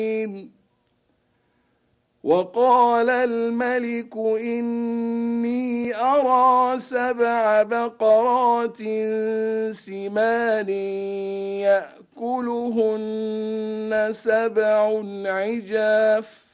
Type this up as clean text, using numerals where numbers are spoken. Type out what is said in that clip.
وقال الملك إني أرى 7 بقرات سمان يأكلهن 7 عجاف